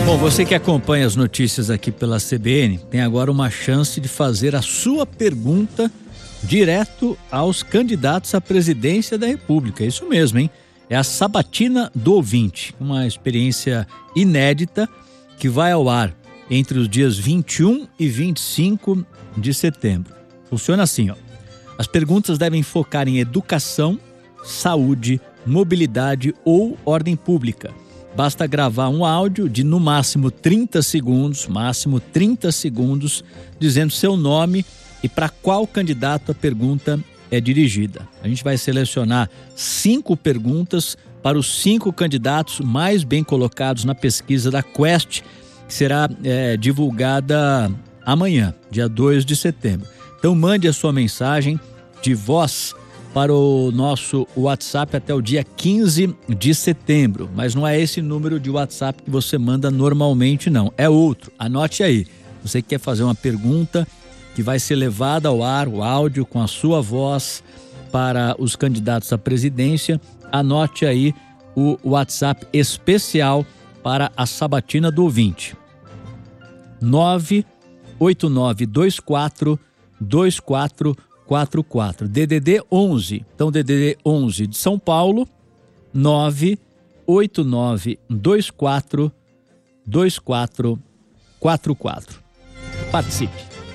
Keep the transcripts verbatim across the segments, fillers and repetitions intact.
Bom, você que acompanha as notícias aqui pela C B N, tem agora uma chance de fazer a sua pergunta direto aos candidatos à presidência da República. É isso mesmo, hein? É a Sabatina do Ouvinte, uma experiência inédita que vai ao ar entre os dias vinte e um e vinte e cinco de setembro. Funciona assim, ó. As perguntas devem focar em educação, saúde, mobilidade ou ordem pública. Basta gravar um áudio de no máximo trinta segundos, máximo trinta segundos, dizendo seu nome e para qual candidato a pergunta é dirigida. A gente vai selecionar cinco perguntas para os cinco candidatos mais bem colocados na pesquisa da Quest, que será é, divulgada amanhã, dia dois de setembro. Então mande a sua mensagem de voz para o nosso WhatsApp até o dia quinze de setembro, mas não é esse número de WhatsApp que você manda normalmente não, é outro, anote aí. Você que quer fazer uma pergunta que vai ser levada ao ar, o áudio com a sua voz para os candidatos à presidência, anote aí o WhatsApp especial para a Sabatina do Ouvinte. nove oito nove dois quatro dois quatro quatro quatro, D D D onze, então D D D onze de São Paulo, nove oito nove dois quatro dois quatro quatro quatro. Participe.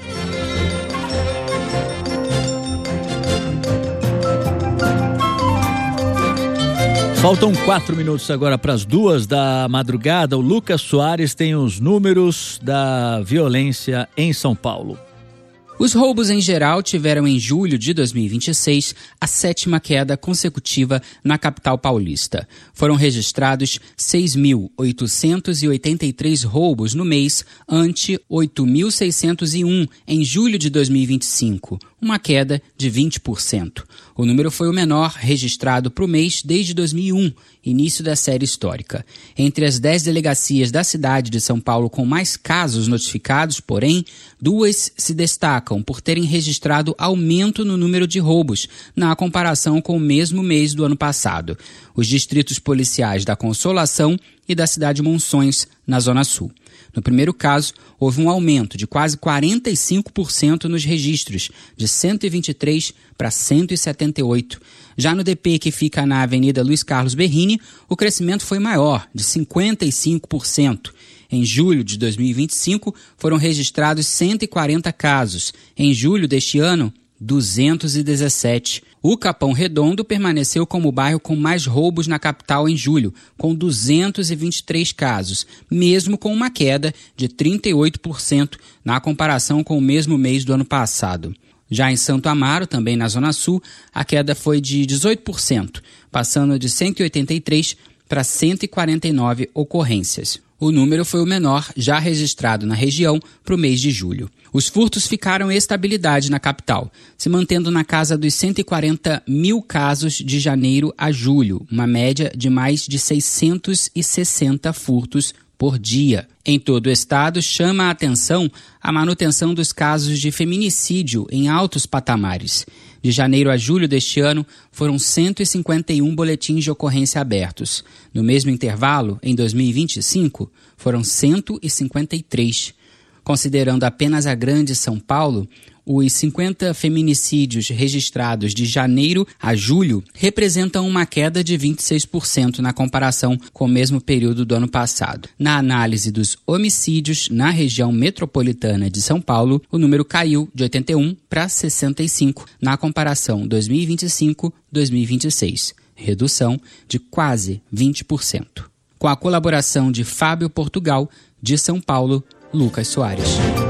Faltam quatro minutos agora para as duas da madrugada. O Lucas Soares tem os números da violência em São Paulo. Os roubos em geral tiveram em julho de dois mil e vinte e seis a sétima queda consecutiva na capital paulista. Foram registrados seis mil oitocentos e oitenta e três roubos no mês, ante oito mil seiscentos e um em julho de dois mil e vinte e cinco, uma queda de vinte por cento. O número foi o menor registrado para o mês desde dois mil e um, início da série histórica. Entre as dez delegacias da cidade de São Paulo com mais casos notificados, porém, duas se destacam por terem registrado aumento no número de roubos, na comparação com o mesmo mês do ano passado. Os distritos policiais da Consolação e da cidade de Monções, na Zona Sul. No primeiro caso, houve um aumento de quase quarenta e cinco por cento nos registros, de cento e vinte e três para cento e setenta e oito. Já no D P, que fica na Avenida Luiz Carlos Berrini, o crescimento foi maior, de cinquenta e cinco por cento. Em julho de dois mil e vinte e cinco, foram registrados cento e quarenta casos. Em julho deste ano, duzentos e dezessete. O Capão Redondo permaneceu como o bairro com mais roubos na capital em julho, com duzentos e vinte e três casos, mesmo com uma queda de trinta e oito por cento na comparação com o mesmo mês do ano passado. Já em Santo Amaro, também na Zona Sul, a queda foi de dezoito por cento, passando de cento e oitenta e três para cento e quarenta e nove ocorrências. O número foi o menor já registrado na região para o mês de julho. Os furtos ficaram em estabilidade na capital, se mantendo na casa dos cento e quarenta mil casos de janeiro a julho, uma média de mais de seiscentos e sessenta furtos por dia. Em todo o estado, chama a atenção a manutenção dos casos de feminicídio em altos patamares. De janeiro a julho deste ano, foram cento e cinquenta e um boletins de ocorrência abertos. No mesmo intervalo, em dois mil e vinte e cinco, foram cento e cinquenta e três. Considerando apenas a Grande São Paulo, os cinquenta feminicídios registrados de janeiro a julho representam uma queda de vinte e seis por cento na comparação com o mesmo período do ano passado. Na análise dos homicídios na região metropolitana de São Paulo, o número caiu de oitenta e um para sessenta e cinco na comparação dois mil e vinte e cinco a dois mil e vinte e seis, redução de quase vinte por cento. Com a colaboração de Fábio Portugal, de São Paulo, Lucas Soares.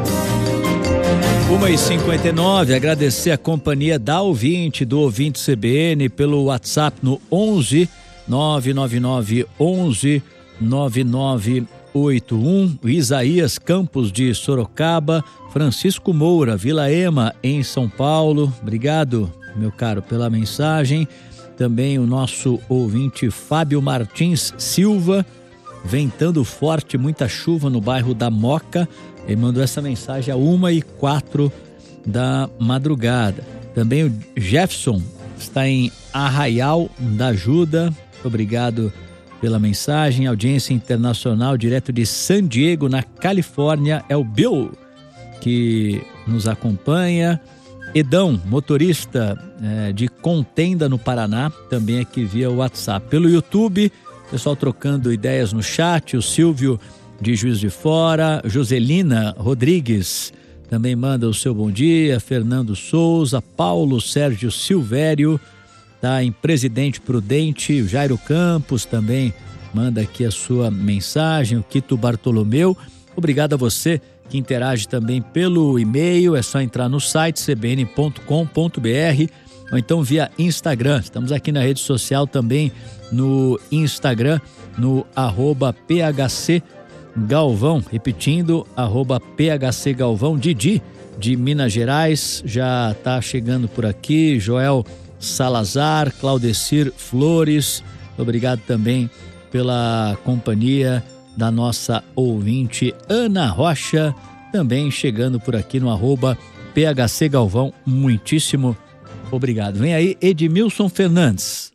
uma e cinquenta e nove, agradecer a companhia da ouvinte, do ouvinte C B N, pelo WhatsApp no onze nove nove nove onze nove nove oito um, Isaías Campos de Sorocaba, Francisco Moura, Vila Ema, em São Paulo. Obrigado, meu caro, pela mensagem. Também o nosso ouvinte Fábio Martins Silva, ventando forte, muita chuva no bairro da Moca. Ele mandou essa mensagem a uma e quatro da madrugada. Também o Jefferson está em Arraial da Ajuda. Obrigado pela mensagem. Audiência internacional direto de San Diego, na Califórnia, é o Bill que nos acompanha. Edão, motorista é, de Contenda, no Paraná, também aqui via WhatsApp. Pelo YouTube, pessoal trocando ideias no chat. O Silvio de Juiz de Fora, Joselina Rodrigues também manda o seu bom dia. Fernando Souza, Paulo Sérgio Silvério, tá em Presidente Prudente. O Jairo Campos também manda aqui a sua mensagem. O Quito Bartolomeu, obrigado a você que interage também pelo e-mail. É só entrar no site c b n ponto com ponto b r ou então via Instagram. Estamos aqui na rede social também, no Instagram, no arroba P H C Galvão, repetindo, arroba P H C Galvão. Didi, de Minas Gerais, já está chegando por aqui. Joel Salazar, Claudecir Flores, obrigado também pela companhia da nossa ouvinte Ana Rocha, também chegando por aqui no arroba P H C Galvão. Muitíssimo obrigado. Vem aí Edmilson Fernandes.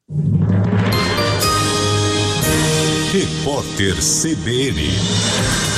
Repórter C B N.